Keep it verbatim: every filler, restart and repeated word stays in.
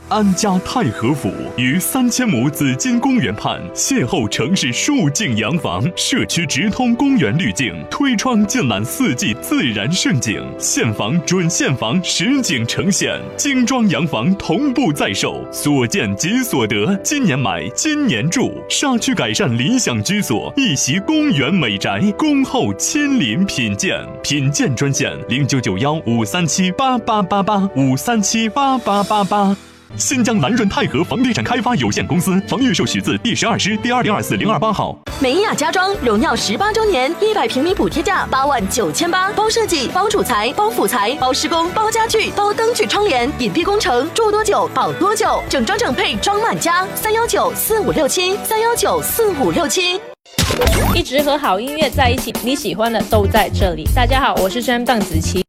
安家太和府于三千亩紫金公园畔，邂逅城市数境洋房，社区直通公园滤镜，推窗尽览四季自然盛景，现房准现房实景呈现，精装洋房同步在售，所见即所得，今年买，今年住，沙区改善理想居所，一袭公园美宅，恭候亲临品鉴，品鉴专线零九九幺五三七八八八八五三七八八八八。新疆南润泰和房地产开发有限公司房预售许字第十二师第二零二四零二八号。 美雅家装荣耀十八周年，一百平米补贴价八万九千八，包设计、包主材、包辅材、包施工、包家具、包灯具窗帘，隐蔽工程，住多久保多久，整装整配装满家。三幺九四五六七三幺九四五六七。 一直和好音乐在一起，你喜欢的都在这里。大家好，我是 Sam 邓紫棋。